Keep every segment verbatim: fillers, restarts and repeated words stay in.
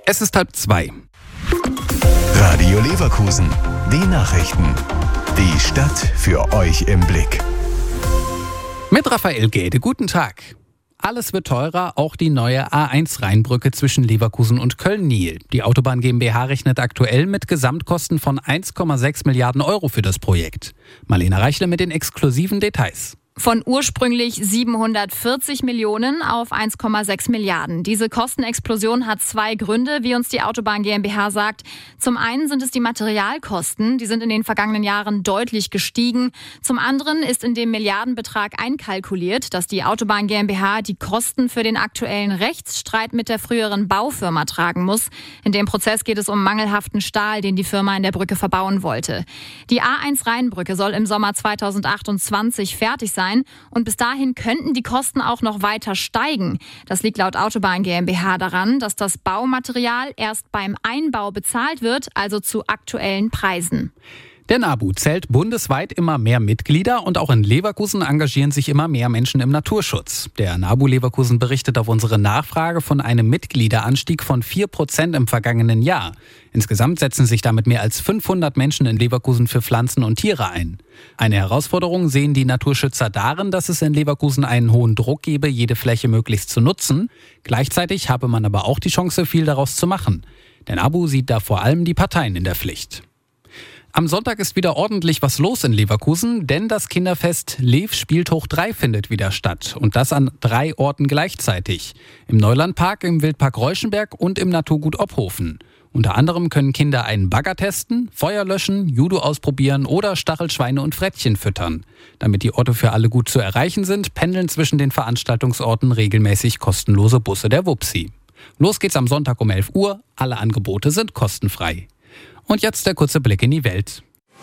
Es ist halb zwei. Radio Leverkusen. Die Nachrichten. Die Stadt für euch im Blick. Mit Raphael Gäde, guten Tag. Alles wird teurer, auch die neue A eins Rheinbrücke zwischen Leverkusen und Köln-Niel. Die Autobahn GmbH rechnet aktuell mit Gesamtkosten von eins Komma sechs Milliarden Euro für das Projekt. Marlene Reichle mit den exklusiven Details. Von ursprünglich siebenhundertvierzig Millionen auf eins Komma sechs Milliarden. Diese Kostenexplosion hat zwei Gründe, wie uns die Autobahn GmbH sagt. Zum einen sind es die Materialkosten, die sind in den vergangenen Jahren deutlich gestiegen. Zum anderen ist in dem Milliardenbetrag einkalkuliert, dass die Autobahn GmbH die Kosten für den aktuellen Rechtsstreit mit der früheren Baufirma tragen muss. In dem Prozess geht es um mangelhaften Stahl, den die Firma in der Brücke verbauen wollte. Die A eins Rheinbrücke soll im Sommer zweitausendachtundzwanzig fertig sein. Und bis dahin könnten die Kosten auch noch weiter steigen. Das liegt laut Autobahn GmbH daran, dass das Baumaterial erst beim Einbau bezahlt wird, also zu aktuellen Preisen. Der NABU zählt bundesweit immer mehr Mitglieder und auch in Leverkusen engagieren sich immer mehr Menschen im Naturschutz. Der NABU Leverkusen berichtet auf unsere Nachfrage von einem Mitgliederanstieg von vier Prozent im vergangenen Jahr. Insgesamt setzen sich damit mehr als fünfhundert Menschen in Leverkusen für Pflanzen und Tiere ein. Eine Herausforderung sehen die Naturschützer darin, dass es in Leverkusen einen hohen Druck gebe, jede Fläche möglichst zu nutzen. Gleichzeitig habe man aber auch die Chance, viel daraus zu machen. Der NABU sieht da vor allem die Parteien in der Pflicht. Am Sonntag ist wieder ordentlich was los in Leverkusen, denn das Kinderfest Lev spielt hoch drei findet wieder statt. Und das an drei Orten gleichzeitig. Im Neulandpark, im Wildpark Reuschenberg und im Naturgut Ophofen. Unter anderem können Kinder einen Bagger testen, Feuer löschen, Judo ausprobieren oder Stachelschweine und Frettchen füttern. Damit die Orte für alle gut zu erreichen sind, pendeln zwischen den Veranstaltungsorten regelmäßig kostenlose Busse der Wupsi. Los geht's am Sonntag um elf Uhr, alle Angebote sind kostenfrei. Und jetzt der kurze Blick in die Welt.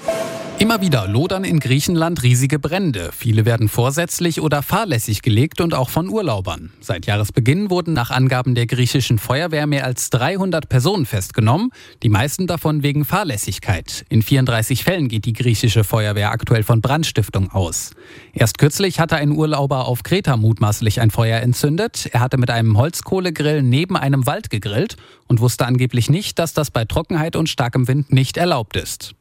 Immer wieder lodern in Griechenland riesige Brände. Viele werden vorsätzlich oder fahrlässig gelegt und auch von Urlaubern. Seit Jahresbeginn wurden nach Angaben der griechischen Feuerwehr mehr als dreihundert Personen festgenommen, die meisten davon wegen Fahrlässigkeit. In vierunddreißig Fällen geht die griechische Feuerwehr aktuell von Brandstiftung aus. Erst kürzlich hatte ein Urlauber auf Kreta mutmaßlich ein Feuer entzündet. Er hatte mit einem Holzkohlegrill neben einem Wald gegrillt und wusste angeblich nicht, dass das bei Trockenheit und starkem Wind nicht erlaubt ist.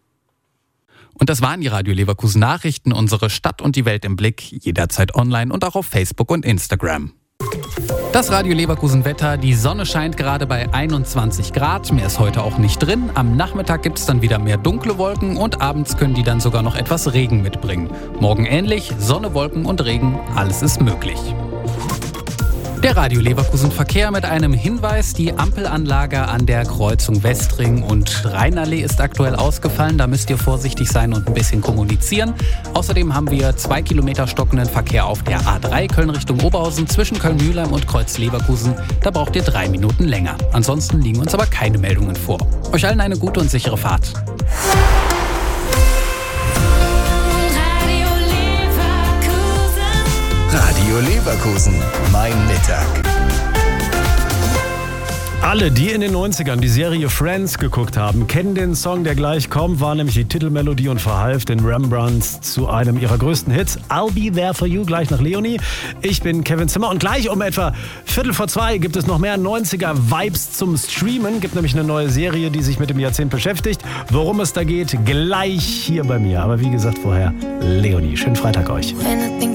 Und das waren die Radio Leverkusen Nachrichten, unsere Stadt und die Welt im Blick, jederzeit online und auch auf Facebook und Instagram. Das Radio Leverkusen Wetter, die Sonne scheint gerade bei einundzwanzig Grad, mehr ist heute auch nicht drin. Am Nachmittag gibt es dann wieder mehr dunkle Wolken und abends können die dann sogar noch etwas Regen mitbringen. Morgen ähnlich, Sonne, Wolken und Regen, alles ist möglich. Der Radio Leverkusen Verkehr mit einem Hinweis: Die Ampelanlage an der Kreuzung Westring und Rheinallee ist aktuell ausgefallen. Da müsst ihr vorsichtig sein und ein bisschen kommunizieren. Außerdem haben wir zwei Kilometer stockenden Verkehr auf der A drei Köln Richtung Oberhausen zwischen Köln-Mühlheim und Kreuz Leverkusen. Da braucht ihr drei Minuten länger. Ansonsten liegen uns aber keine Meldungen vor. Euch allen eine gute und sichere Fahrt. Radio Leverkusen, mein Mittag. Alle, die in den neunzigern die Serie Friends geguckt haben, kennen den Song, der gleich kommt, war nämlich die Titelmelodie und verhalf den Rembrandts zu einem ihrer größten Hits. I'll Be There For You, gleich nach Leonie. Ich bin Kevin Zimmer und gleich um etwa Viertel vor zwei gibt es noch mehr neunziger-Vibes zum Streamen. Gibt nämlich eine neue Serie, die sich mit dem Jahrzehnt beschäftigt. Worum es da geht, gleich hier bei mir. Aber wie gesagt vorher, Leonie. Schönen Freitag euch.